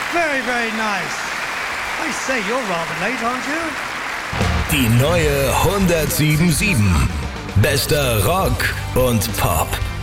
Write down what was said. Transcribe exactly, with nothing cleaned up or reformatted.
Very, very nice. I say, you're rather late, aren't you? Die neue hundertsieben Komma sieben. Bester Rock und Pop.